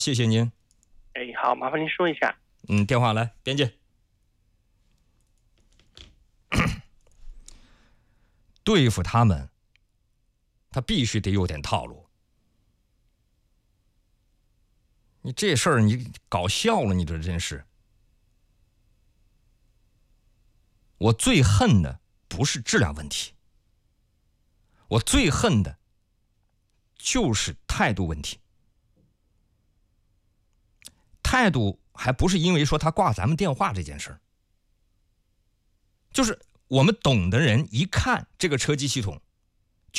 谢谢您。 哎，好，麻烦您说一下。 电话来，编辑。对付他们，他必须得有点套路。你这事儿你搞笑了，你这真是。我最恨的不是质量问题，我最恨的就是态度问题。态度还不是因为说他挂咱们电话这件事儿，就是我们懂的人一看这个车机系统，